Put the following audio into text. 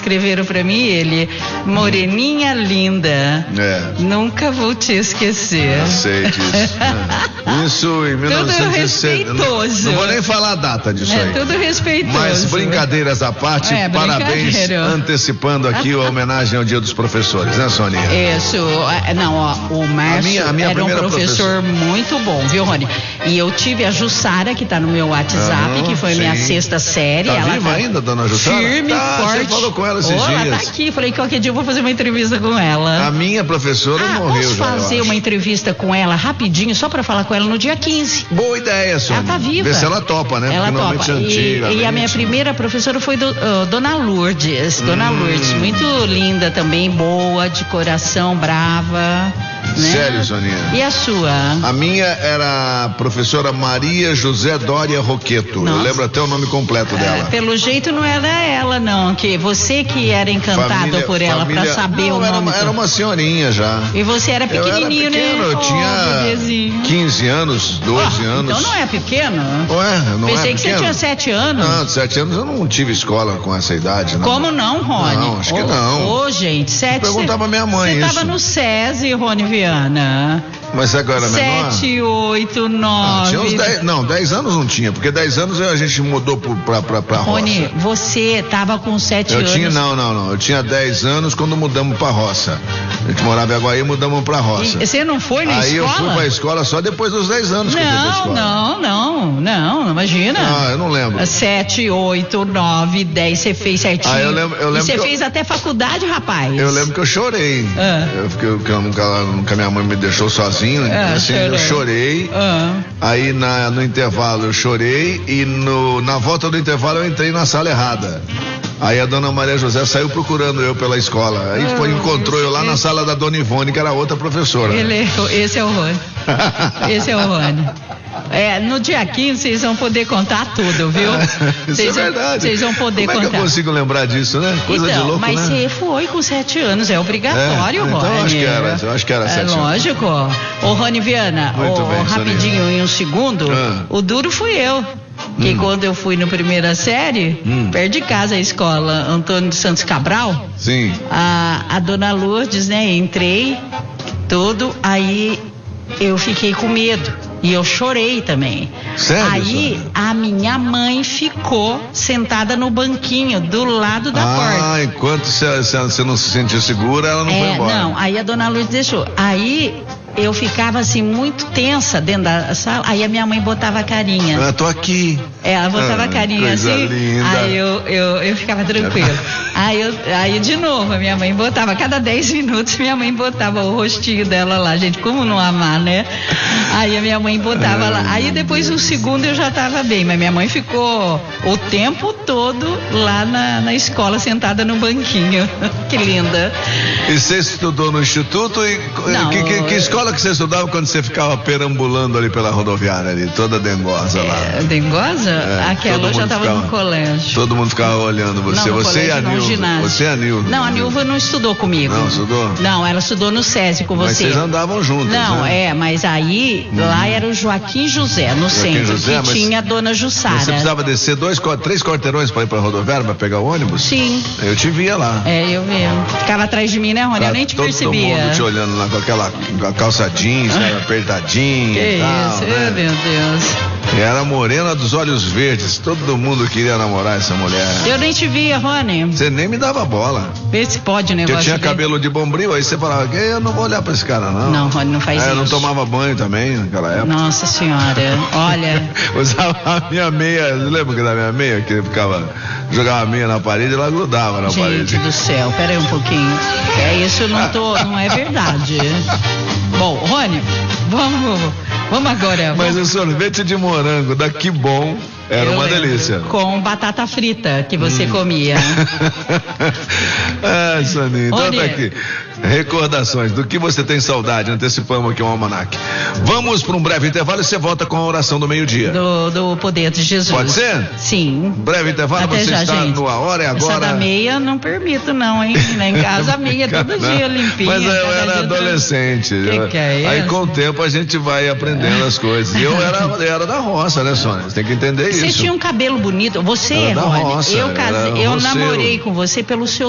escreveram pra mim, ele, moreninha linda, nunca vou te esquecer. Sei disso. Isso em 1960. Não vou nem falar a data disso aí. Tudo respeitoso. Mas brincadeiras à parte, parabéns antecipando aqui a homenagem ao Dia dos Professores, né, Soninha? Isso. Não, ó, o Márcio era um professor muito bom, viu, Rony? E eu tive a Jussara, que tá no meu WhatsApp, que foi minha 6ª série. Tá viva ainda, dona Jussara? Firme, forte. Você falou com ela esses dias. Ela tá aqui, falei que qualquer dia eu vou fazer uma entrevista com ela. A minha professora morreu já. Posso fazer uma entrevista com ela rapidinho, só pra falar com ela no dia 15. Boa ideia, Sônia. Ela tá viva. Vê se ela topa, né? Ela porque normalmente topa. Antiga. E a minha primeira professora foi Dona Lourdes. Dona Lourdes, muito linda também, boa, de coração, brava. Né? Sério, Soninha? E a sua? A minha era a professora Maria José Dória Roqueto. Nossa. Eu lembro até o nome completo dela. Pelo jeito não era ela, não. Que você que era encantado por ela pra saber o nome. Era uma senhorinha já. E você era pequenininho, né? Eu tinha 15 anos, 12 anos. Então não é pequeno? Ué, não Pensei é que pequeno? você tinha 7 anos. Não, 7 anos eu não tive escola com essa idade, não. Como não, Rony? Não, acho que não. Gente, 7... Perguntava a minha mãe Você tava no SESI, Rony Viana. Mas agora era menor? 7, 8, 9... Tinha uns 10, não, 10 anos não tinha, porque 10 anos a gente mudou pra Rony, roça. Você tava com 7 anos... Não, eu tinha 10 anos quando mudamos pra roça. A gente morava em Aguaí e mudamos pra roça. E você não foi na escola? Aí eu fui pra escola só depois dos 10 anos que eu fui pra escola. Não, imagina. Ah, eu não lembro. 7, 8, 9, 10, você fez certinho. Ah, eu lembro e você fez até faculdade, rapaz. Eu lembro que eu chorei. Porque nunca minha mãe me deixou sozinho, assim, eu chorei. Aí no intervalo eu chorei e na volta do intervalo eu entrei na sala errada. Aí a dona Maria José saiu procurando eu pela escola. Aí encontrou eu lá na sala da dona Ivone, que era outra professora. Esse é o Rony. Esse é o Rony. No dia 15 vocês vão poder contar tudo, viu? Isso é verdade. Vocês vão poder contar. Como é que eu consigo lembrar disso, né? Coisa de louco, mas você foi com 7 anos, é obrigatório, Rony. Então eu acho que era 7 anos. Lógico. Ô, Rony Viana, rapidinho, em um segundo, o duro fui eu. Que quando eu fui no primeira série, perto de casa, a escola Antônio de Santos Cabral. Sim. A dona Lourdes, né? Entrei, tudo, aí eu fiquei com medo. E eu chorei também. Sério? Aí a minha mãe ficou sentada no banquinho do lado da porta. Enquanto você não se sentiu segura, ela não foi embora. Não, aí a dona Lourdes deixou. Aí eu ficava assim muito tensa dentro da sala, aí a minha mãe botava a carinha. Eu tô aqui. Ela botava a carinha assim, linda. Aí eu ficava tranquila. Aí de novo a minha mãe botava, cada 10 minutos minha mãe botava o rostinho dela lá, gente, como não amar, né? Aí a minha mãe botava lá, aí depois no segundo eu já tava bem, mas minha mãe ficou o tempo todo lá na escola, sentada no banquinho. Que linda. E você estudou no instituto? Não, que escola que você estudava quando você ficava perambulando ali pela rodoviária ali, toda dengosa lá? Dengosa? Aquela eu já estava no colégio. Todo mundo ficava olhando você. Não, você e a Nilva. Você e a Nilva. Não, a Nilva não estudou comigo. Não estudou? Não, ela estudou no SESI com você. Mas vocês andavam juntos, não, né? Mas aí, lá era o Joaquim José, no centro, que tinha a dona Jussara. Você precisava descer 3 quarteirões para ir pra rodoviária, para pegar o ônibus? Sim. Eu te via lá. Eu via. Ficava atrás de mim, né, Rony? Eu nem te percebia. Todo mundo te olhando lá com a calça jeans, apertadinha e tal. Que isso, meu Deus. E era morena dos olhos verdes, todo mundo queria namorar essa mulher. Eu nem te via, Rony. Você nem me dava bola. Vê se pode, né? Eu tinha cabelo de bombril, aí você falava, eu não vou olhar pra esse cara, não. Não, Rony, não faz isso. Eu não tomava banho também naquela época. Nossa senhora, olha. Usava a minha meia, lembra da minha meia? Que jogava a meia na parede e ela grudava na parede. Gente do céu, pera aí um pouquinho. Isso não é verdade. Bom, Rony, vamos agora. Mas o sorvete de morango da Que Bom era uma delícia. Com batata frita que você comia. Soninha, então tá aqui. Recordações do que você tem saudade. Antecipamos aqui um almanaque. Vamos para um breve intervalo e você volta com a oração do meio-dia. Do poder de Jesus. Pode ser? Sim. Breve intervalo, até você já, está gente. no A Hora é Agora. Essa da meia não permito não, hein? Em casa a meia todo dia limpinha. Mas eu era adolescente. Que é isso? Aí com o tempo a gente vai aprendendo as coisas. E eu era da roça, né, Sônia? Você tem que entender isso. Você tinha um cabelo bonito. Você, Rony, eu namorei com você pelo seu